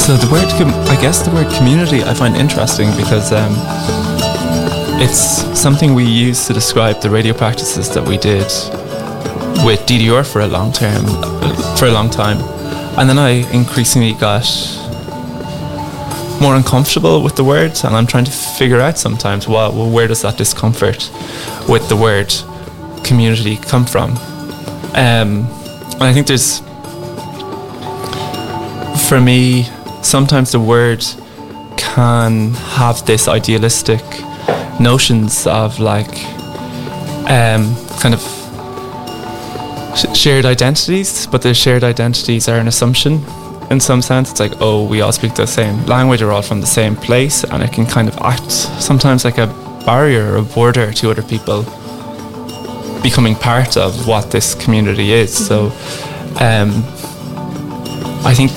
So the word community I find interesting because it's something we use to describe the radio practices that we did with DDR for a long time. And then I increasingly got more uncomfortable with the word, and I'm trying to figure out sometimes, where does that discomfort with the word community come from? And I think there's, for me, sometimes the word can have this idealistic notions of like kind of shared identities, but the shared identities are an assumption in some sense. It's like, oh, we all speak the same language, we're all from the same place, and it can kind of act sometimes like a barrier or a border to other people becoming part of what this community is. So I think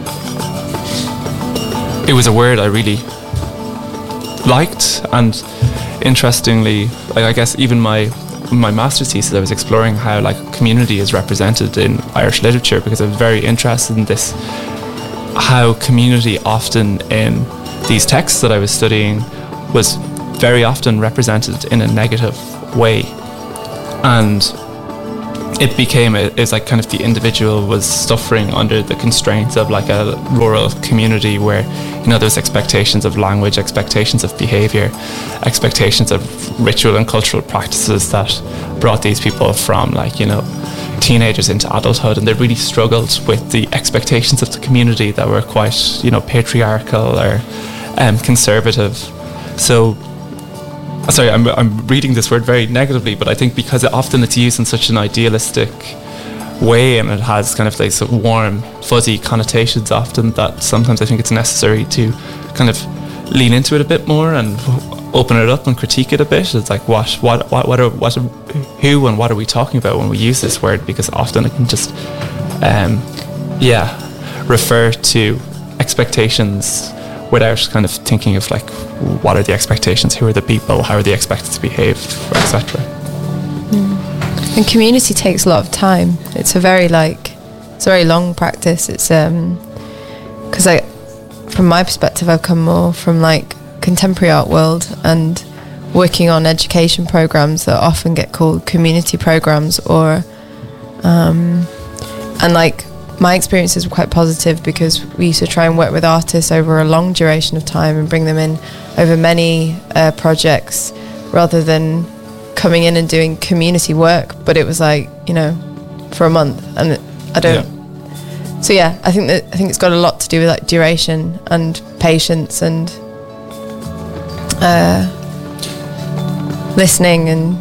it was a word I really liked, and interestingly, like I guess even my master's thesis, I was exploring how like community is represented in Irish literature, because I was very interested in this, how community often in these texts that I was studying was very often represented in a negative way, and it became it's like kind of the individual was suffering under the constraints of like a rural community where, you know, there's expectations of language, expectations of behavior, expectations of ritual and cultural practices that brought these people from, like, you know, teenagers into adulthood, and they really struggled with the expectations of the community that were quite, you know, patriarchal or conservative. So sorry, I'm reading this word very negatively, but I think because it's used in such an idealistic way, and it has kind of like sort of warm, fuzzy connotations often, that sometimes I think it's necessary to kind of lean into it a bit more and open it up and critique it a bit. It's like who and what are we talking about when we use this word? Because often it can just refer to expectations without kind of thinking of like, what are the expectations, who are the people, how are they expected to behave, etc. And community takes a lot of time. It's a very long practice. It's because from my perspective, I've come more from like contemporary art world and working on education programs that often get called community programs, or and like my experiences were quite positive because we used to try and work with artists over a long duration of time and bring them in over many projects rather than coming in and doing community work. But it was like, you know, for a month, and I don't. Yeah. So yeah, I think it's got a lot to do with like duration and patience and listening and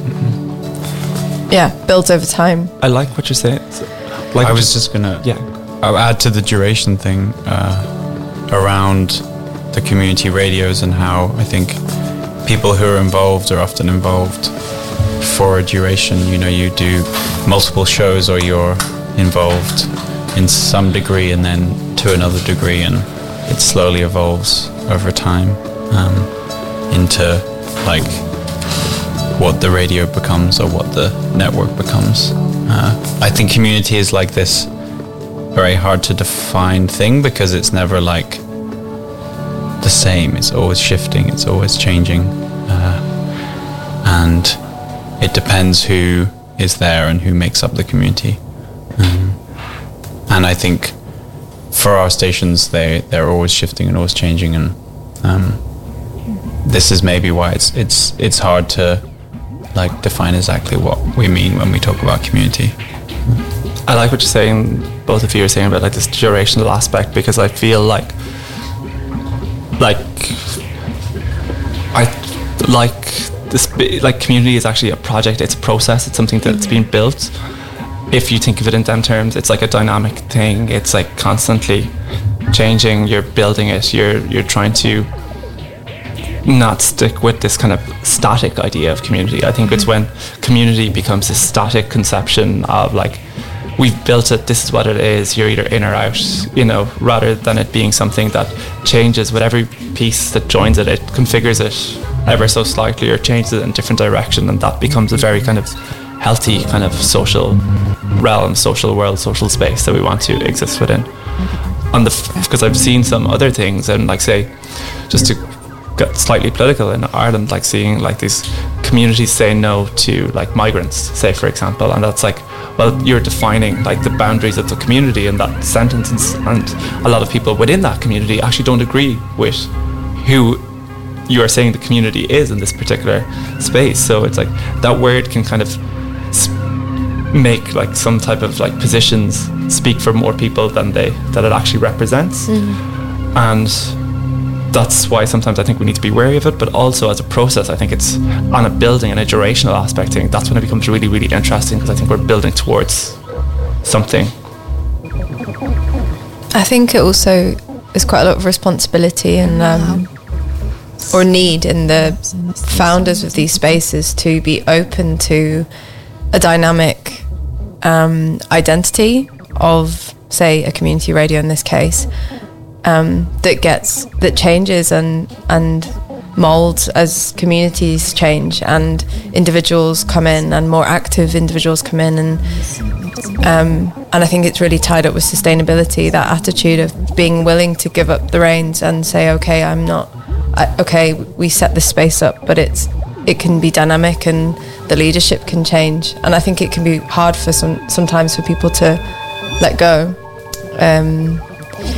builds over time. I like what you're saying. Like I was just gonna I'll add to the duration thing around the community radios, and how I think people who are involved are often involved for a duration. You know, you do multiple shows, or you're involved in some degree and then to another degree, and it slowly evolves over time into like what the radio becomes or what the network becomes. I think community is like this very hard to define thing, because it's never like the same. It's always shifting, it's always changing, and it depends who is there and who makes up the community. And I think for our stations, they're always shifting and always changing, and this is maybe why it's hard to like define exactly what we mean when we talk about community. I like what you're saying, both of you are saying about like this durational aspect, because I feel like this, like community is actually a project, it's a process, it's something that's being built. If you think of it in them terms, it's like a dynamic thing, it's like constantly changing, you're building it, you're trying to not stick with this kind of static idea of community. I think it's when community becomes a static conception of like, we've built it, this is what it is, you're either in or out, you know, rather than it being something that changes with every piece that joins it. It configures it ever so slightly or changes it in a different direction, and that becomes a very kind of healthy kind of social realm, social world, social space that we want to exist within. because I've seen some other things, and like say, just to get slightly political in Ireland, like seeing like these communities say no to like migrants, say for example, and that's like, well, you're defining like the boundaries of the community in that sentence, and a lot of people within that community actually don't agree with who you are saying the community is in this particular space. So it's like that word can kind of make like some type of like positions speak for more people than it actually represents. And that's why sometimes I think we need to be wary of it, but also as a process, I think it's on a building and a durational aspect thing. That's when it becomes really, really interesting, because I think we're building towards something. I think it also is quite a lot of responsibility and or need in the founders of these spaces to be open to a dynamic identity of, say, a community radio in this case, that changes and molds as communities change and individuals come in and more active individuals come in, and I think it's really tied up with sustainability, that attitude of being willing to give up the reins and say, okay, we set this space up, but it can be dynamic and the leadership can change, and I think it can be hard for sometimes for people to let go.